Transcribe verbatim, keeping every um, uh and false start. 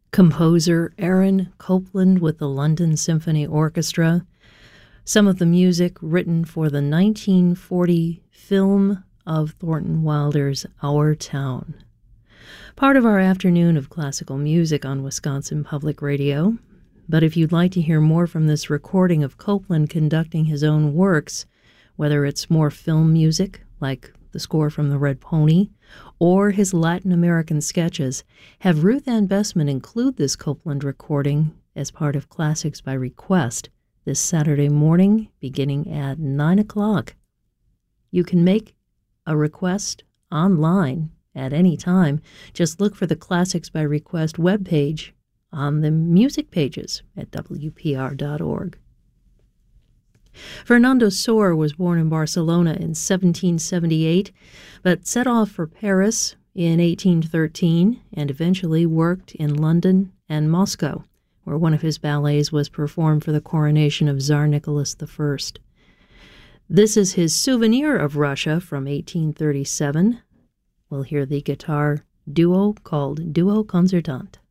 Composer Aaron Copland with the London Symphony Orchestra. Some of the music written for the nineteen forty film of Thornton Wilder's Our Town. Part of our afternoon of classical music on Wisconsin Public Radio. But if you'd like to hear more from this recording of Copland conducting his own works, whether it's more film music, like the score from The Red Pony, or his Latin American sketches, have Ruth Ann Bessman include this Copland recording as part of Classics by Request this Saturday morning, beginning at nine o'clock. You can make a request online at any time. Just look for the Classics by Request webpage on the music pages at W P R dot org. Fernando Sor was born in Barcelona in seventeen seventy-eight, but set off for Paris in eighteen thirteen and eventually worked in London and Moscow, where one of his ballets was performed for the coronation of Tsar Nicholas the First. This is his Souvenir of Russia from eighteen thirty-seven. We'll hear the guitar duo called Duo Concertante.